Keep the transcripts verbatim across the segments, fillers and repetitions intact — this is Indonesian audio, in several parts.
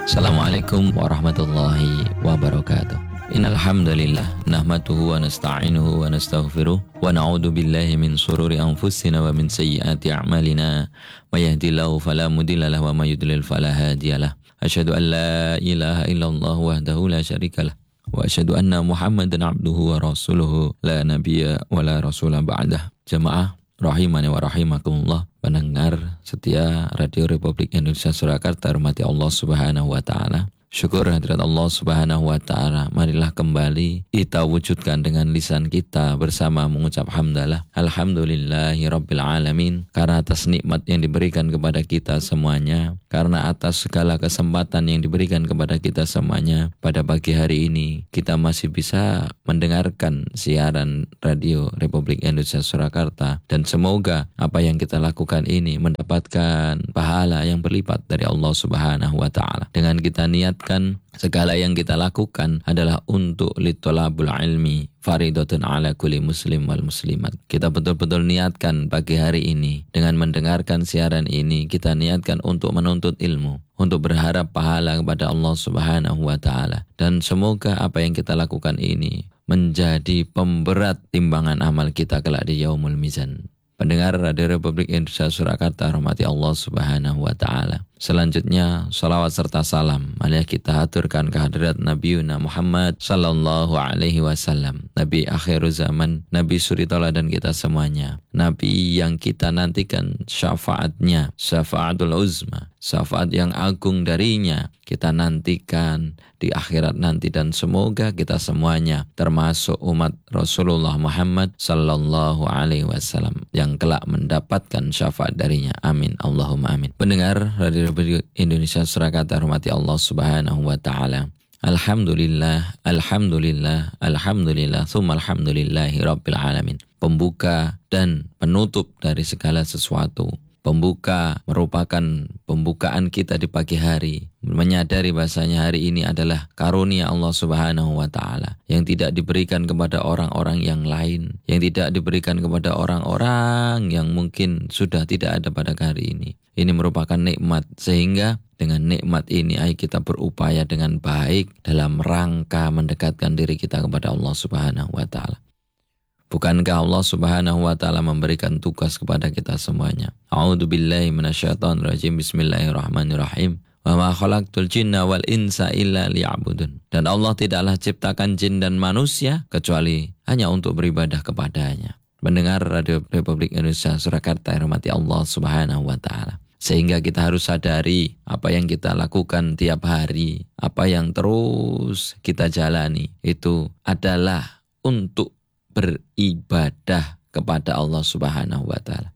Assalamualaikum warahmatullahi wabarakatuh. Innal hamdalillah nahmaduhu wa nasta'inuhu wa nastaghfiruh wa na'udzu billahi min shururi anfusina wa min sayyiati a'malina. May yahdihillahu fala mudilla lahu wa may yudlil fala hadiyalah. Asyhadu an la ilaha illallah wahdahu la syarikalah wa asyhadu anna Muhammadan abduhu wa rasuluhu la nabiyya wa la rasula ba'dah. Jamaah rahimani wa rahimakumullah, pendengar setia Radio Republik Indonesia Surakarta, hormati Allah Subhanahu wa taala. Syukur hadirat Allah Subhanahu wa taala, marilah kembali kita wujudkan dengan lisan kita bersama mengucap hamdalah alhamdulillahi rabbil alamin, karena atas nikmat yang diberikan kepada kita semuanya, karena atas segala kesempatan yang diberikan kepada kita semuanya. Pada pagi hari ini kita masih bisa mendengarkan siaran Radio Republik Indonesia Surakarta, dan semoga apa yang kita lakukan ini mendapatkan pahala yang berlipat dari Allah Subhanahu wa taala. Dengan kita niat kan segala yang kita lakukan adalah untuk litolabul ilmi faridatun ala kulli muslim wal muslimat. Kita betul-betul niatkan pagi hari ini dengan mendengarkan siaran ini, kita niatkan untuk menuntut ilmu, untuk berharap pahala kepada Allah Subhanahu wa taala, dan semoga apa yang kita lakukan ini menjadi pemberat timbangan amal kita kelak di yaumul mizan. Pendengar Radio Republik Indonesia Surakarta, hormati Allah Subhanahu wa taala. Selanjutnya, salawat serta salam marilah kita haturkan kehadirat Nabi Muhammad sallallahu alaihi wasallam, Nabi akhir zaman, Nabi suri tauladan kita semuanya, Nabi yang kita nantikan syafaatnya, syafaatul uzma, syafaat yang agung darinya kita nantikan di akhirat nanti, dan semoga kita semuanya termasuk umat Rasulullah Muhammad sallallahu alaihi wasallam yang kelak mendapatkan syafaat darinya. Amin Allahumma amin. Pendengar Radio Republik Indonesia Surakarta, hormati Allah Subhanahu wa taala. Alhamdulillah, alhamdulillah, alhamdulillah, tsumma alhamdulillahi rabbil alamin. Pembuka dan penutup dari segala sesuatu. Pembuka merupakan pembukaan kita di pagi hari, menyadari bahasanya hari ini adalah karunia Allah Subhanahu wa taala yang tidak diberikan kepada orang-orang yang lain, yang tidak diberikan kepada orang-orang yang mungkin sudah tidak ada pada hari ini. Ini merupakan nikmat, sehingga dengan nikmat ini ayo kita berupaya dengan baik dalam rangka mendekatkan diri kita kepada Allah Subhanahu wa taala. Bukankah Allah Subhanahu wa taala memberikan tugas kepada kita semuanya? A'udzubillahi minasyaitonir rajim. Bismillahirrahmanirrahim. Wa ma khalaqtul jinna wal insa illa liya'budun. Dan Allah tidaklah ciptakan jin dan manusia kecuali hanya untuk beribadah kepadanya. Mendengar Radio Republik Indonesia Surakarta, hormati Allah Subhanahu wa taala. Sehingga kita harus sadari apa yang kita lakukan tiap hari, apa yang terus kita jalani itu adalah untuk beribadah kepada Allah Subhanahu wa taala,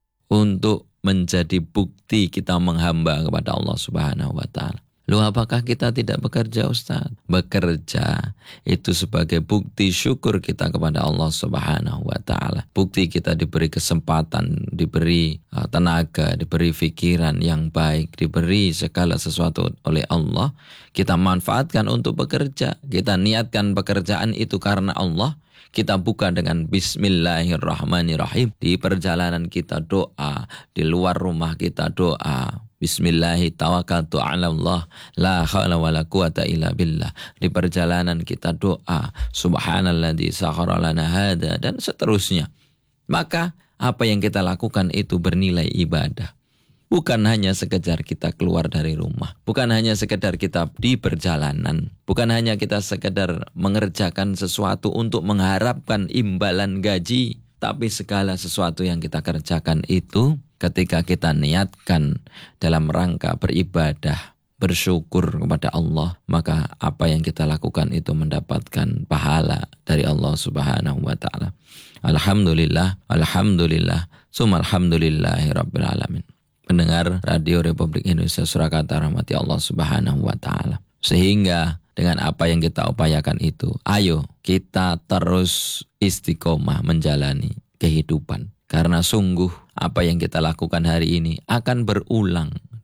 untuk menjadi bukti kita menghamba kepada Allah Subhanahu wa taala. Loh, apakah kita tidak bekerja, Ustaz? Bekerja itu sebagai bukti syukur kita kepada Allah Subhanahu wa taala. Bukti kita diberi kesempatan, diberi tenaga, diberi pikiran yang baik, diberi segala sesuatu oleh Allah. Kita manfaatkan untuk bekerja. Kita niatkan pekerjaan itu karena Allah. Kita buka dengan Bismillahirrahmanirrahim. Di perjalanan kita doa, di luar rumah kita doa. Bismillahi tawakkaltu ala Allah la haula wala quwata illa billah. Di perjalanan kita doa subhanalladzi sakhkhara lana hada, dan seterusnya. Maka apa yang kita lakukan itu bernilai ibadah. Bukan hanya sekedar kita keluar dari rumah, bukan hanya sekedar kita di perjalanan, bukan hanya kita sekedar mengerjakan sesuatu untuk mengharapkan imbalan gaji, tapi segala sesuatu yang kita kerjakan itu ketika kita niatkan dalam rangka beribadah, bersyukur kepada Allah, maka apa yang kita lakukan itu mendapatkan pahala dari Allah Subhanahu wa taala. Alhamdulillah, alhamdulillah, tsumma alhamdulillahi rabbil alamin. Pendengar Radio Republik Indonesia Surakarta, rahmati Allah Subhanahu wa taala. Sehingga dengan apa yang kita upayakan itu, ayo kita terus istiqomah menjalani kehidupan. Karena sungguh apa yang kita lakukan hari ini akan berulang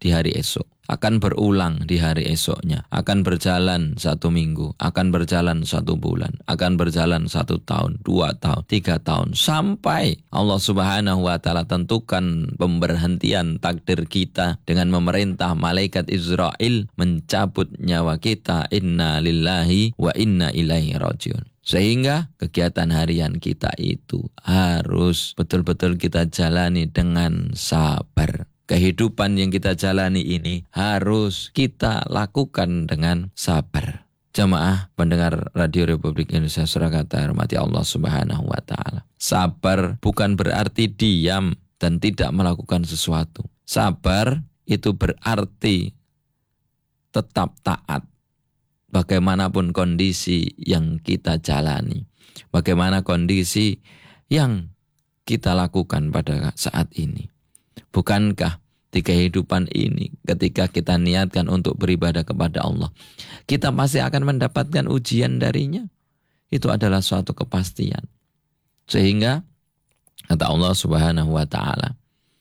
di hari esok, akan berulang di hari esoknya, akan berjalan satu minggu, akan berjalan satu bulan, akan berjalan satu tahun, dua tahun, tiga tahun, sampai Allah Subhanahu wa Ta'ala tentukan pemberhentian takdir kita dengan memerintah malaikat Israel mencabut nyawa kita. Inna lillahi wa inna ilaihi rajiun. Sehingga kegiatan harian kita itu harus betul-betul kita jalani dengan sabar. Kehidupan yang kita jalani ini harus kita lakukan dengan sabar. Jemaah pendengar Radio Republik Indonesia Surakarta, hormati Allah Subhanahu wa Ta'ala. Sabar bukan berarti diam dan tidak melakukan sesuatu. Sabar itu berarti tetap taat. Bagaimanapun kondisi yang kita jalani, bagaimana kondisi yang kita lakukan pada saat ini. Bukankah di kehidupan ini ketika kita niatkan untuk beribadah kepada Allah, kita pasti akan mendapatkan ujian darinya? Itu adalah suatu kepastian. Sehingga kata Allah Subhanahu wa Ta'ala,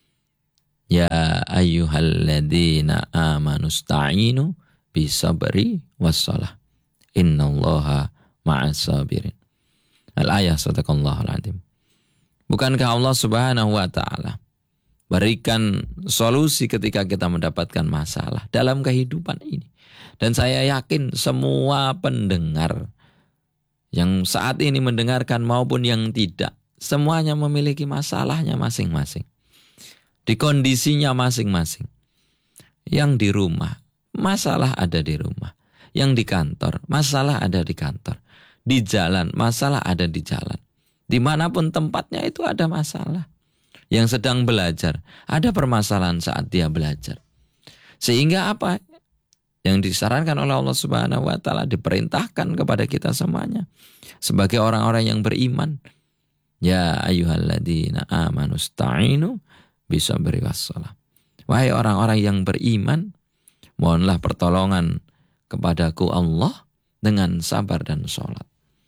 ya ayyuhalladzina amanu sta'inu bisabri wassalah innallaha ma'as sabirin. Al-ayah sadaqallahul azim. Bukankah Allah Subhanahu wa Ta'ala berikan solusi ketika kita mendapatkan masalah dalam kehidupan ini? Dan saya yakin semua pendengar yang saat ini mendengarkan maupun yang tidak, semuanya memiliki masalahnya masing-masing, di kondisinya masing-masing. Yang di rumah, masalah ada di rumah. Yang di kantor, masalah ada di kantor. Di jalan, masalah ada di jalan. Dimanapun tempatnya itu ada masalah. Yang sedang belajar, ada permasalahan saat dia belajar. Sehingga apa? Yang disarankan oleh Allah Subhanahu wa Ta'ala, diperintahkan kepada kita semuanya sebagai orang-orang yang beriman. Ya ayyuhalladzina amanu sta'inu bisabri wassalah. Wahai orang-orang yang beriman, mohonlah pertolongan kepadaku Allah dengan sabar dan sholat.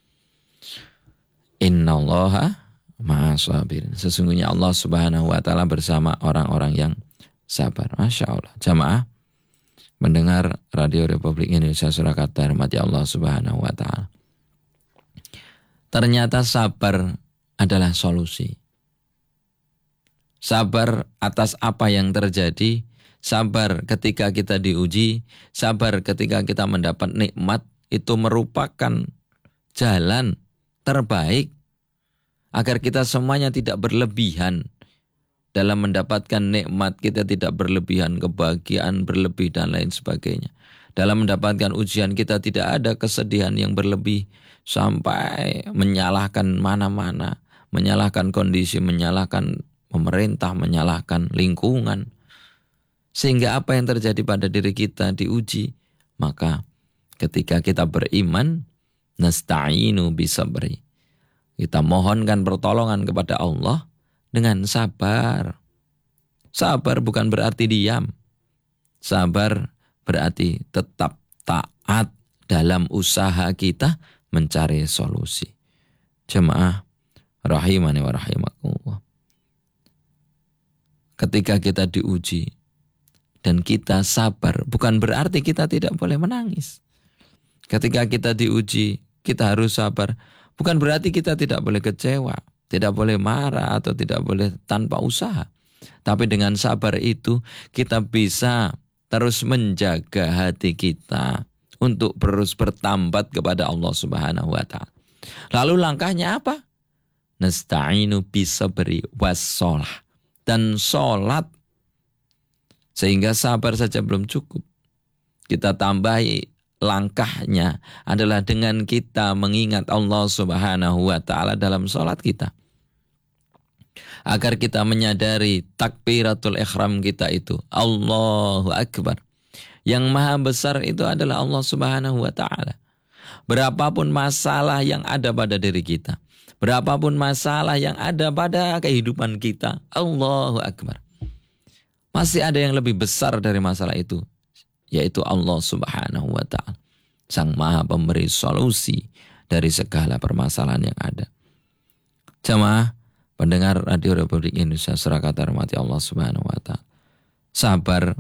Innallaha ma'as sabirin. Sesungguhnya Allah Subhanahu wa Ta'ala bersama orang-orang yang sabar. Masya Allah. Jamaah mendengar Radio Republik Indonesia Surakarta, hormati Allah Subhanahu wa Ta'ala. Ternyata sabar adalah solusi. Sabar atas apa yang terjadi, sabar ketika kita diuji, sabar ketika kita mendapat nikmat, itu merupakan jalan terbaik agar kita semuanya tidak berlebihan dalam mendapatkan nikmat. Kita tidak berlebihan, kebahagiaan berlebih dan lain sebagainya. Dalam mendapatkan ujian kita tidak ada kesedihan yang berlebih sampai menyalahkan mana-mana, menyalahkan kondisi, menyalahkan pemerintah, menyalahkan lingkungan. Sehingga apa yang terjadi pada diri kita diuji. Maka ketika kita beriman, nasta'inu bisabri, kita mohonkan pertolongan kepada Allah dengan sabar. Sabar bukan berarti diam. Sabar berarti tetap taat dalam usaha kita mencari solusi. Jemaah rahimani wa rahimakumullah. Ketika kita diuji dan kita sabar, bukan berarti kita tidak boleh menangis. Ketika kita diuji, kita harus sabar. Bukan berarti kita tidak boleh kecewa, tidak boleh marah, atau tidak boleh tanpa usaha. Tapi dengan sabar itu kita bisa terus menjaga hati kita untuk terus bertambat kepada Allah Subhanahu wa Ta'ala. Lalu langkahnya apa? Nasta'inu bisabri wassalah, dan sholat. Sehingga sabar saja belum cukup. Kita tambahi langkahnya adalah dengan kita mengingat Allah Subhanahu wa Ta'ala dalam sholat kita. Agar kita menyadari takbiratul ihram kita itu Allahu Akbar. Yang maha besar itu adalah Allah Subhanahu wa Ta'ala. Berapapun masalah yang ada pada diri kita, berapapun masalah yang ada pada kehidupan kita, Allahu Akbar. Masih ada yang lebih besar dari masalah itu, yaitu Allah Subhanahu wa Ta'ala, Sang Maha Pemberi solusi dari segala permasalahan yang ada. Jamaah pendengar Radio Republik Indonesia Surakarta, hormati Allah Subhanahu wa Ta'ala. Sabar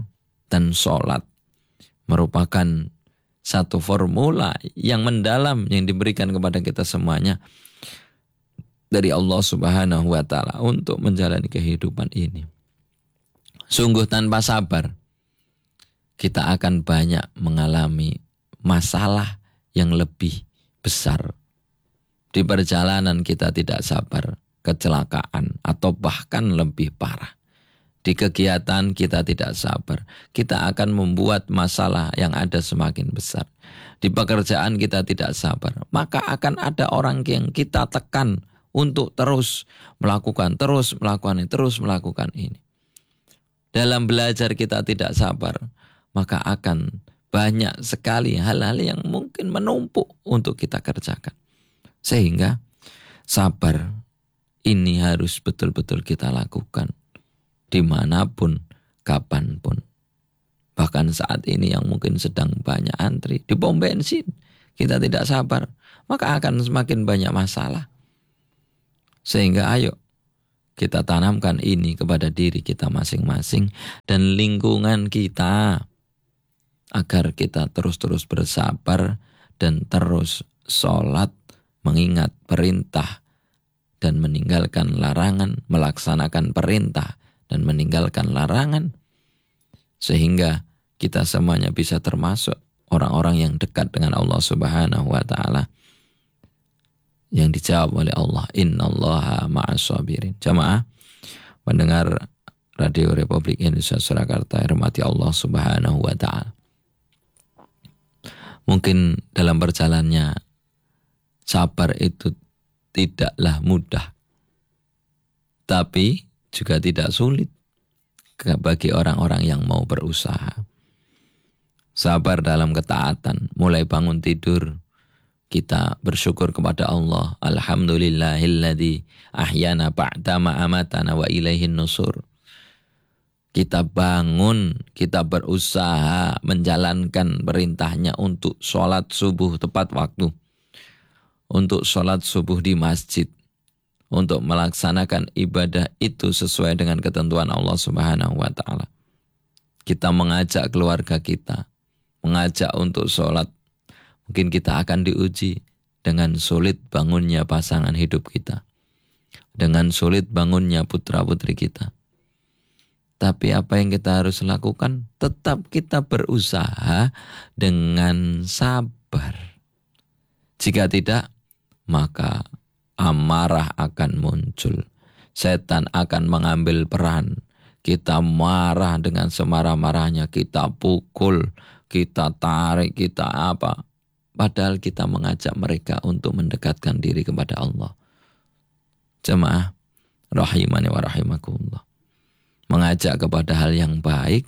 dan sholat merupakan satu formula yang mendalam yang diberikan kepada kita semuanya dari Allah Subhanahu wa taala untuk menjalani kehidupan ini. Sungguh tanpa sabar kita akan banyak mengalami masalah yang lebih besar. Di perjalanan kita tidak sabar, kecelakaan atau bahkan lebih parah. Di kegiatan kita tidak sabar, kita akan membuat masalah yang ada semakin besar. Di pekerjaan kita tidak sabar, maka akan ada orang yang kita tekan untuk terus melakukan, terus melakukan ini, terus melakukan ini. Dalam belajar kita tidak sabar, maka akan banyak sekali hal-hal yang mungkin menumpuk untuk kita kerjakan. Sehingga sabar ini harus betul-betul kita lakukan. Dimanapun, kapanpun. Bahkan saat ini yang mungkin sedang banyak antri di pom bensin, kita tidak sabar, maka akan semakin banyak masalah. Sehingga ayo kita tanamkan ini kepada diri kita masing-masing dan lingkungan kita, agar kita terus-terus bersabar dan terus sholat, mengingat perintah dan meninggalkan larangan, melaksanakan perintah dan meninggalkan larangan, sehingga kita semuanya bisa termasuk orang-orang yang dekat dengan Allah Subhanahu wa taala, yang dijawab oleh Allah, innallaha ma'as sabirin. Jamaah pendengar Radio Republik Indonesia Surakarta, hormati Allah Subhanahu wa taala. Mungkin dalam perjalanannya sabar itu tidaklah mudah, tapi juga tidak sulit bagi orang-orang yang mau berusaha. Sabar dalam ketaatan, mulai bangun tidur kita bersyukur kepada Allah. Alhamdulillahilladzi ahyana ba'dama amatana wa ilaihin nusur. Kita bangun, kita berusaha menjalankan perintahnya untuk sholat subuh tepat waktu, untuk sholat subuh di masjid, untuk melaksanakan ibadah itu sesuai dengan ketentuan Allah Subhanahu wa taala. Kita mengajak keluarga kita, mengajak untuk sholat. Mungkin kita akan diuji dengan sulit bangunnya pasangan hidup kita, dengan sulit bangunnya putra-putri kita. Tapi apa yang kita harus lakukan? Tetap kita berusaha dengan sabar. Jika tidak, maka amarah akan muncul. Setan akan mengambil peran. Kita marah dengan semarah-marahnya. Kita pukul, kita tarik, kita apa. Padahal kita mengajak mereka untuk mendekatkan diri kepada Allah. Jemaah rahimani wa rahimakumullah. Mengajak kepada hal yang baik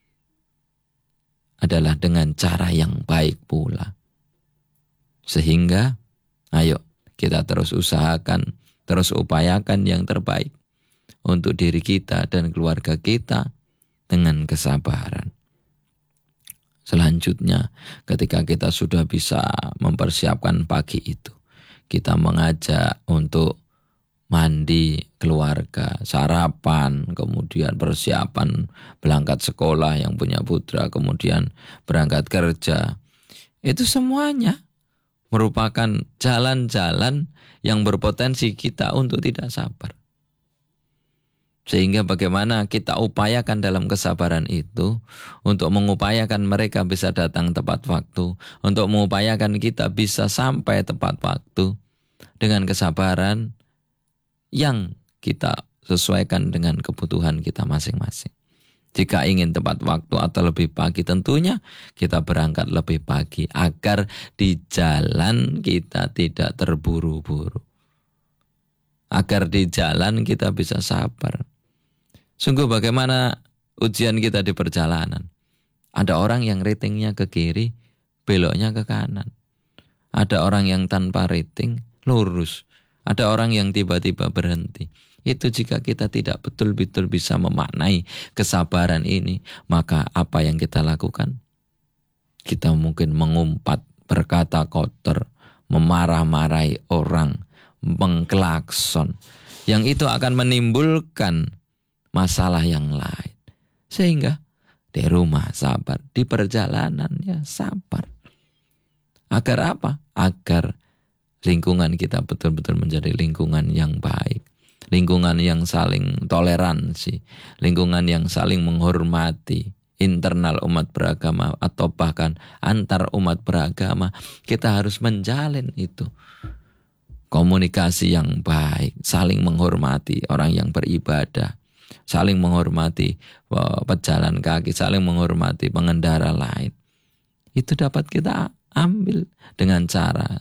adalah dengan cara yang baik pula. Sehingga ayo kita terus usahakan, terus upayakan yang terbaik untuk diri kita dan keluarga kita dengan kesabaran. Selanjutnya, ketika kita sudah bisa mempersiapkan pagi itu, kita mengajak untuk mandi keluarga, sarapan, kemudian persiapan berangkat sekolah yang punya putra, kemudian berangkat kerja. Itu semuanya merupakan jalan-jalan yang berpotensi kita untuk tidak sabar. Sehingga bagaimana kita upayakan dalam kesabaran itu untuk mengupayakan mereka bisa datang tepat waktu, untuk mengupayakan kita bisa sampai tepat waktu dengan kesabaran yang kita sesuaikan dengan kebutuhan kita masing-masing. Jika ingin tepat waktu atau lebih pagi, tentunya kita berangkat lebih pagi agar di jalan kita tidak terburu-buru. Agar di jalan kita bisa sabar. Sungguh bagaimana ujian kita di perjalanan. Ada orang yang ratingnya ke kiri, beloknya ke kanan. Ada orang yang tanpa rating, lurus. Ada orang yang tiba-tiba berhenti. Itu jika kita tidak betul-betul bisa memaknai kesabaran ini, maka apa yang kita lakukan? Kita mungkin mengumpat, berkata kotor, memarah-marahi orang, mengklakson. Yang itu akan menimbulkan masalah yang lain. Sehingga Di rumah sabar, di perjalanan ya sabar. Agar apa? Agar lingkungan kita betul-betul menjadi lingkungan yang baik. Lingkungan yang saling toleransi. Lingkungan yang saling menghormati. Internal umat beragama atau bahkan antar umat beragama. Kita harus menjalin itu. Komunikasi yang baik. Saling menghormati orang yang beribadah. Saling menghormati pejalan kaki. Saling menghormati pengendara lain. Itu dapat kita ambil dengan cara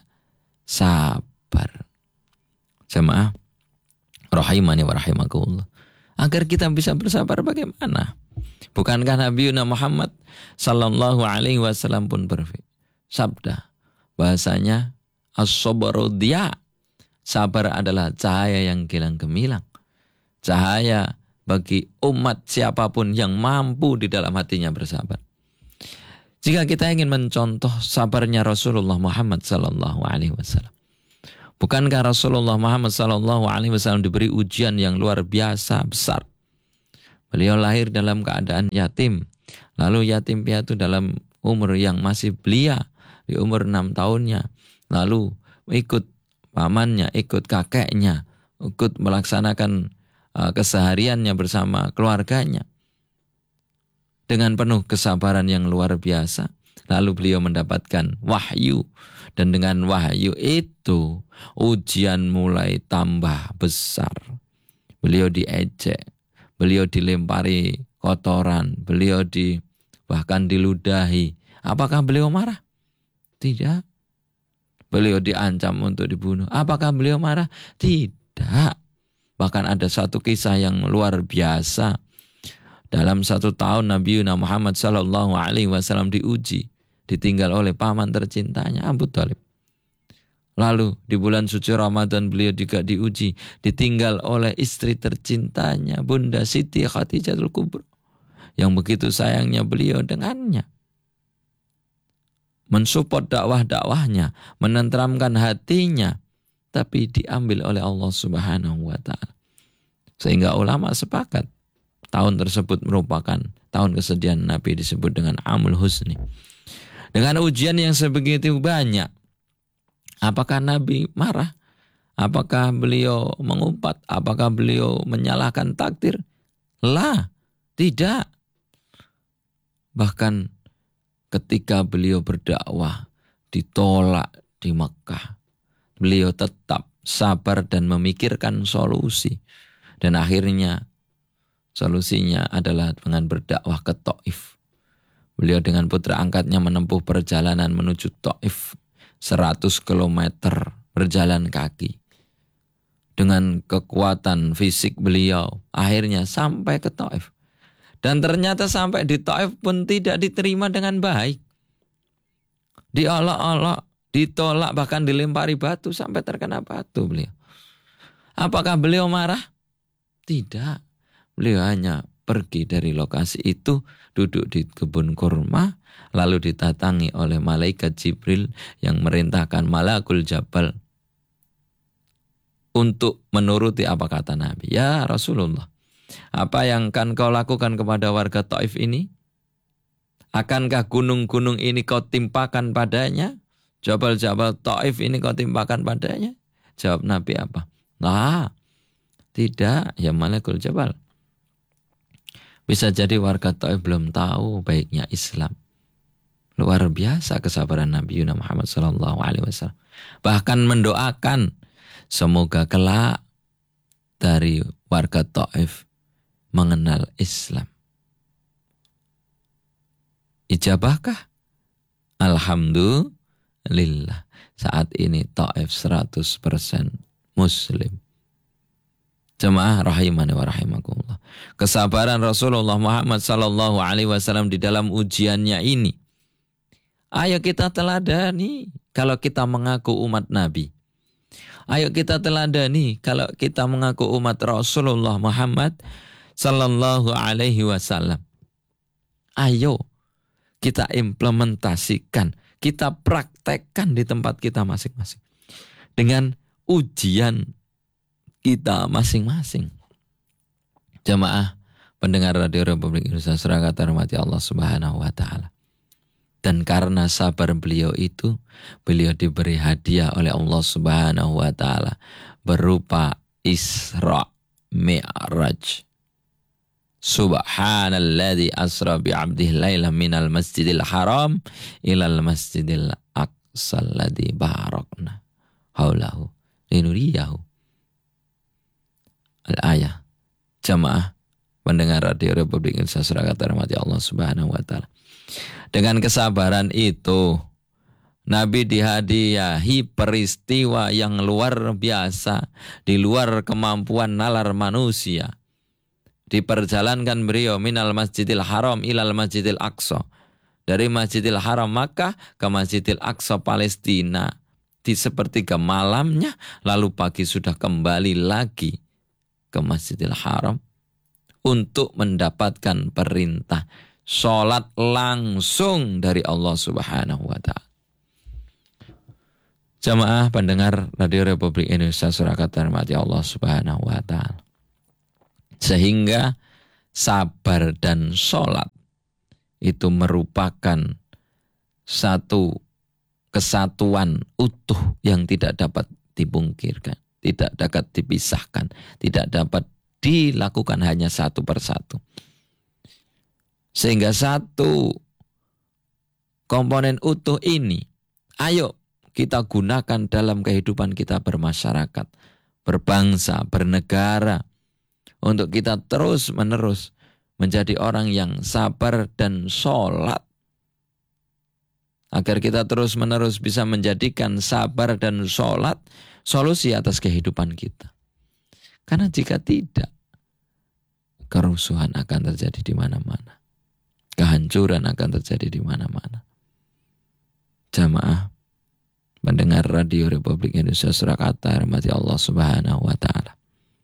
sabar. Jemaah rahimani wa rahimakumullah. Agar kita bisa bersabar bagaimana? Bukankah Nabi Muhammad sallallahu alaihi wasallam pun bersabda bahasanya as-sabru diya. Sabar adalah cahaya yang gilang gemilang. Cahaya bagi umat siapapun yang mampu di dalam hatinya bersabar. Jika kita ingin mencontoh sabarnya Rasulullah Muhammad sallallahu alaihi wasallam. Bukankah Rasulullah Muhammad sallallahu alaihi wasallam diberi ujian yang luar biasa besar? Beliau lahir dalam keadaan yatim. Lalu yatim piatu dalam umur yang masih belia, di umur enam tahunnya. Lalu ikut pamannya, ikut kakeknya, ikut melaksanakan uh, kesehariannya bersama keluarganya. Dengan penuh kesabaran yang luar biasa. Lalu beliau mendapatkan wahyu. Dan dengan wahyu itu ujian mulai tambah besar. Beliau diejek. Beliau dilempari kotoran. Beliau di bahkan diludahi. Apakah beliau marah? Tidak. Beliau diancam untuk dibunuh. Apakah beliau marah? Tidak. Bahkan ada satu kisah yang luar biasa. Dalam satu tahun Nabi Muhammad sallallahu alaihi wasallam diuji, ditinggal oleh paman tercintanya Abu Thalib. Lalu di bulan suci Ramadan beliau juga diuji, ditinggal oleh istri tercintanya Bunda Siti Khadijatul Kubra, yang begitu sayangnya beliau dengannya. Mensupport dakwah-dakwahnya, menenteramkan hatinya, tapi diambil oleh Allah Subhanahu wa taala. Sehingga ulama sepakat tahun tersebut merupakan tahun kesedihan Nabi, disebut dengan Amul Husni. Dengan ujian yang sebegitu banyak, apakah Nabi marah? Apakah beliau mengumpat? Apakah beliau menyalahkan takdir? Lah, tidak. Bahkan ketika beliau berdakwah ditolak di Mekah, beliau tetap sabar dan memikirkan solusi. Dan akhirnya solusinya adalah dengan berdakwah ke Taif. Beliau dengan putra angkatnya menempuh perjalanan menuju Taif seratus kilometer berjalan kaki. Dengan kekuatan fisik beliau akhirnya sampai ke Taif. Dan ternyata sampai di Taif pun tidak diterima dengan baik. Diolok-olok, ditolak, bahkan dilempari batu sampai terkena batu beliau. Apakah beliau marah? Tidak. Beliau hanya pergi dari lokasi itu, duduk di kebun kurma, lalu ditatangi oleh malaikat Jibril yang merintahkan Malakul Jabal untuk menuruti apa kata Nabi. Ya Rasulullah, apa yang akan kau lakukan kepada warga Taif ini? Akankah gunung-gunung ini kau timpakan padanya? Jabal-jabal Taif ini kau timpakan padanya? Jawab Nabi apa? Nah, tidak, ya Malakul Jabal. Bisa jadi warga Taif belum tahu baiknya Islam. Luar biasa kesabaran Nabi Muhammad sallallahu alaihi wasallam. Bahkan mendoakan semoga kelak dari warga Taif mengenal Islam. Ijabahkah? Alhamdulillah. Saat ini Taif seratus persen Muslim. Jemaah rahimani wa rahimakumullah. Kesabaran Rasulullah Muhammad sallallahu alaihi wasallam di dalam ujiannya ini. Ayo kita teladani kalau kita mengaku umat Nabi. Ayo kita teladani kalau kita mengaku umat Rasulullah Muhammad sallallahu alaihi wasallam. Ayo kita implementasikan, kita praktekkan di tempat kita masing-masing. Dengan ujian kita masing-masing. Jemaah pendengar Radio Republik Indonesia Saudara terhormati Allah Subhanahu wa taala. Dan karena sabar beliau itu, beliau diberi hadiah oleh Allah Subhanahu wa taala berupa Isra Mi'raj. Subhanalladzi asra bi'abdihi lailan minal masjidil haram ilal masjidil aqsa alladzi barakna haulahu linuriyahu. Al-ayah. Jamaah pendengar Radio Republik Indonesia Saudara terhormati Allah Subhanahu wa taala. Dengan kesabaran itu Nabi dihadiahi peristiwa yang luar biasa, di luar kemampuan nalar manusia. Diperjalankan beliau minal masjidil haram ilal masjidil aqsa. Dari Masjidil Haram Makkah ke Masjidil Aqsa Palestina. Di sepertiga malamnya, lalu pagi sudah kembali lagi ke Masjidil Haram untuk mendapatkan perintah sholat langsung dari Allah Subhanahu wa taala. Jamaah pendengar Radio Republik Indonesia Saudara terhormati Allah Subhanahu wa taala. Sehingga sabar dan sholat itu merupakan satu kesatuan utuh yang tidak dapat dipungkirkan, tidak dapat dipisahkan, tidak dapat dilakukan hanya satu persatu. Sehingga satu komponen utuh ini, ayo kita gunakan dalam kehidupan kita bermasyarakat, berbangsa, bernegara, untuk kita terus-menerus menjadi orang yang sabar dan sholat. Agar kita terus-menerus bisa menjadikan sabar dan sholat solusi atas kehidupan kita. Karena jika tidak, kerusuhan akan terjadi di mana-mana. Kehancuran akan terjadi di mana-mana. Jamaah mendengar Radio Republik Indonesia Surakarta, rahmati Allah Subhanahu wa taala.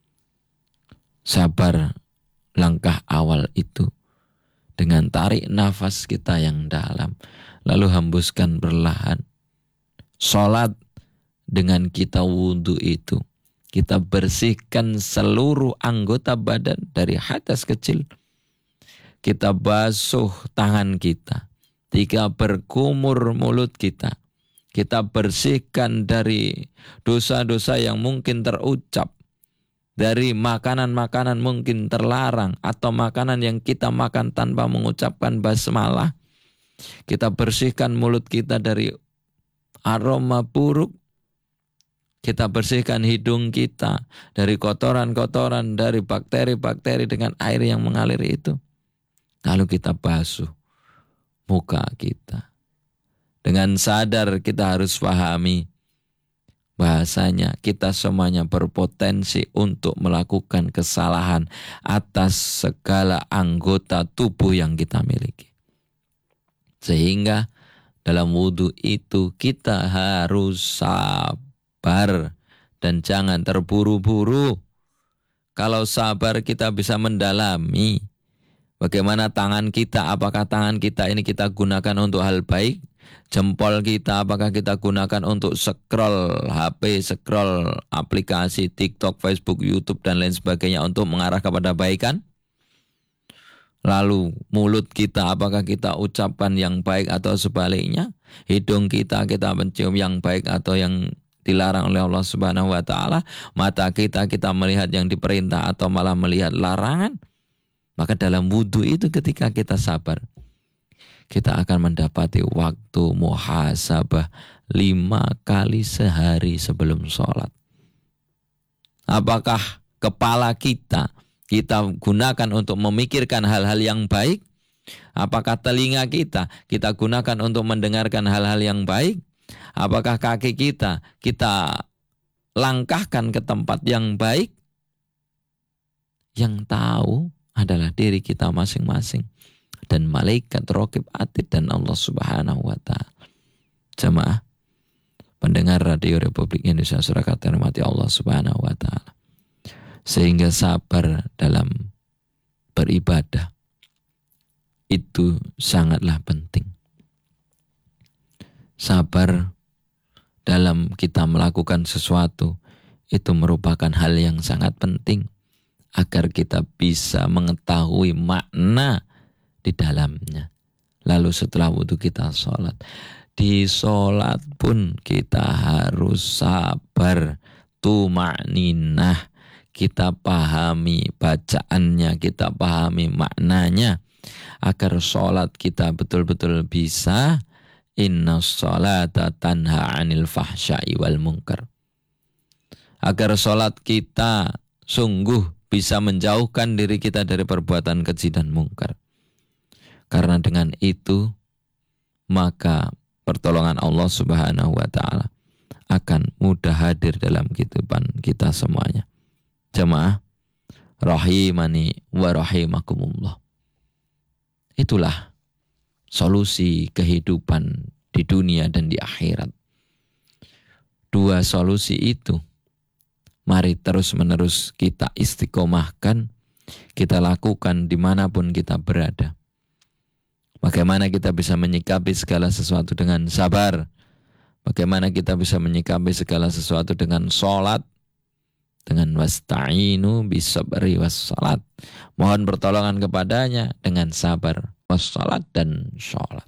Sabar langkah awal itu dengan tarik nafas kita yang dalam, lalu hembuskan perlahan. Sholat dengan kita wudhu itu, kita bersihkan seluruh anggota badan dari hadas kecil. Kita basuh tangan kita, jika berkumur mulut kita, kita bersihkan dari dosa-dosa yang mungkin terucap, dari makanan-makanan mungkin terlarang, atau makanan yang kita makan tanpa mengucapkan basmalah. Kita bersihkan mulut kita dari aroma buruk. Kita bersihkan hidung kita dari kotoran-kotoran, dari bakteri-bakteri dengan air yang mengalir itu. Lalu kita basuh muka kita. Dengan sadar kita harus pahami bahasanya kita semuanya berpotensi untuk melakukan kesalahan atas segala anggota tubuh yang kita miliki. Sehingga dalam wudhu itu kita harus sabar dan jangan terburu-buru. Kalau sabar kita bisa mendalami bagaimana tangan kita, apakah tangan kita ini kita gunakan untuk hal baik? Jempol kita apakah kita gunakan untuk scroll H P, scroll aplikasi TikTok, Facebook, YouTube dan lain sebagainya untuk mengarah kepada kebaikan? Lalu mulut kita apakah kita ucapkan yang baik atau sebaliknya? Hidung kita kita mencium yang baik atau yang dilarang oleh Allah Subhanahu wa taala? Mata kita kita melihat yang diperintah atau malah melihat larangan? Maka dalam wudhu itu ketika kita sabar, kita akan mendapati waktu muhasabah lima kali sehari sebelum sholat. Apakah kepala kita kita gunakan untuk memikirkan hal-hal yang baik? Apakah telinga kita kita gunakan untuk mendengarkan hal-hal yang baik? Apakah kaki kita kita langkahkan ke tempat yang baik? Yang tahu adalah diri kita masing-masing dan malaikat raqib atid dan Allah Subhanahu wa taala. Jamaah pendengar Radio Republik Indonesia Surakarta, rahmati Allah Subhanahu wa taala. Sehingga sabar dalam beribadah itu sangatlah penting. Sabar dalam kita melakukan sesuatu itu merupakan hal yang sangat penting agar kita bisa mengetahui makna di dalamnya. Lalu setelah wudhu kita sholat. Di sholat pun kita harus sabar, tuma'ninah. Kita pahami bacaannya, kita pahami maknanya. Agar sholat kita betul-betul bisa. Inna sholata tanha anil fahsya'i wal munkar. Agar sholat kita sungguh bisa menjauhkan diri kita dari perbuatan keji dan mungkar. Karena dengan itu, maka pertolongan Allah Subhanahu wa Ta'ala akan mudah hadir dalam kehidupan kita semuanya. Jemaah, rahimani wa rahimakumullah. Itulah solusi kehidupan di dunia dan di akhirat. Dua solusi itu, mari terus-menerus kita istiqomahkan, kita lakukan dimanapun kita berada. Bagaimana kita bisa menyikapi segala sesuatu dengan sabar. Bagaimana kita bisa menyikapi segala sesuatu dengan sholat. Dengan wasta'inu bisabri wassalat. Mohon pertolongan kepadanya dengan sabar, wassalat dan sholat.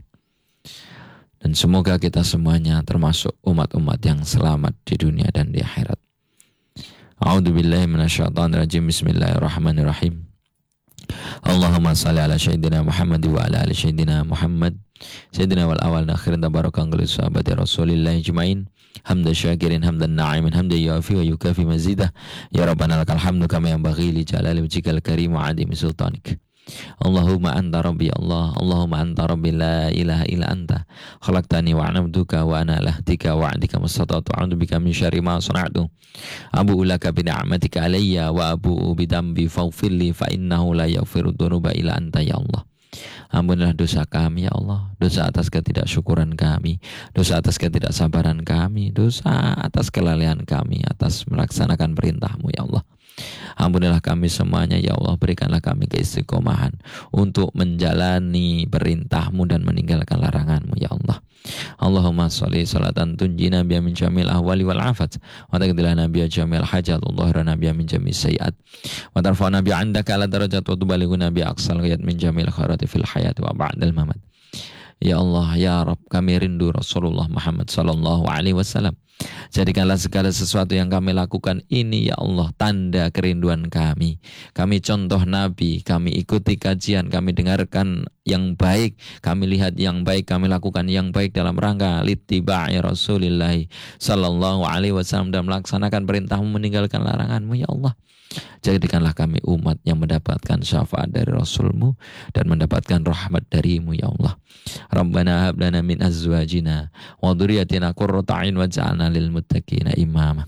Dan semoga kita semuanya termasuk umat-umat yang selamat di dunia dan di akhirat. A'udzubillahi minasyaitonirrajim. Bismillahirrahmanirrahim. Allahumma salli ala sayyidina Muhammad wa ala ali sayyidina Muhammad. Sayyidina wal awal dan akhirin tabarakallahu sahabati Rasulillah ajmain. Hamdan syakirin hamdan na'imin hamdan yuafi wa yukafi mazidah. Ya Rabbana lakal hamdu kama yanbaghi li jalali wajhikal karim wa 'azimi sultanik. Allahumma anta rabbi Allah, Allahumma anta rabbi la ilaha illa anta khalaqtani wa ana abduka wa ana lahdika wa adika mastata'tu a'udzu bika min syarri ma sana'tu abu'u laka bi ni'matika alayya wa abu'u bi dambi faghfirli fa innahu la yaghfiru dzunuba illa anta ya Allah. Ampunilah dosa kami ya Allah, dosa atas ketidaksyukuran kami, dosa atas ketidaksabaran kami, dosa atas kelalaian kami atas melaksanakan perintah-Mu ya Allah. Ampunilah kami semuanya ya Allah, berikanlah kami keistiqomahan untuk menjalani perintah-Mu dan meninggalkan larangan-Mu ya Allah. Allahumma sholli sholatan tunjina biha min jamil ahwali wal afat wa taqdilana biha jamil hajat wa dhahrana biha min jamil sayiat wa tarfa'na biha 'indaka ala darajat wa tubalighuna biha aqsal ghayat min jamil khairati fil hayati wa ba'dal mamat. Ya Allah, ya Rabb, kami rindu Rasulullah Muhammad sallallahu alaihi wasallam. Jadikanlah segala sesuatu yang kami lakukan ini ya Allah tanda kerinduan kami. Kami contoh Nabi, kami ikuti kajian, kami dengarkan yang baik, kami lihat yang baik, kami lakukan yang baik dalam rangka littiba'i Rasulillah sallallahu alaihi wasallam dan melaksanakan perintah-Mu, meninggalkan larangan-Mu ya Allah. Jadikanlah kami umat yang mendapatkan syafaat dari Rasul-Mu dan mendapatkan rahmat dari-Mu ya Allah. Rabbana hab lana min azwajina wa dhurriyyatina qurrata a'yun waj'alna lil muttaqina imama.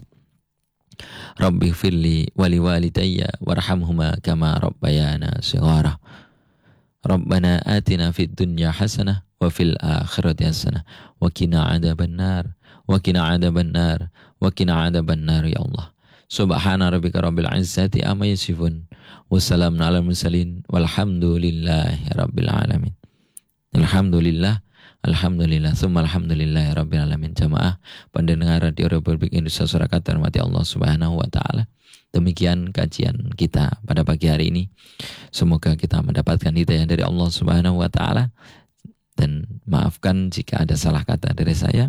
Rabbi firli wa liwalidayya warhamhuma kama rabbayana shighara. Rabbana atina fid dunya hasanah wa fil akhirati hasanah wa qina adzabannar wa qina adzabannar wa qina adzabannar ya Allah. Subhana rabbika rabbil izzati amma yasifun wa salamun alal mursalin walhamdulillahi rabbil alamin. Alhamdulillah, alhamdulillah, summa alhamdulillah rabbil alamin. Jamaah pendengar Radio Republik Indonesia Surakarta, rahmati Allah Subhanahu wa taala. Demikian kajian kita pada pagi hari ini. Semoga kita mendapatkan hidayah dari Allah Subhanahu wa taala, dan maafkan jika ada salah kata dari saya.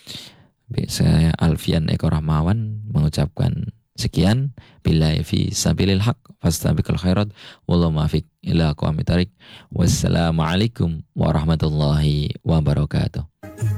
Saya Alfian Eko Rahmawan mengucapkan sekian. Billahi fi sabilil haq fastabiqul khairat wallahu muwaffiq ila aqwamit thariq. Wassalamualaikum warahmatullahi wabarakatuh.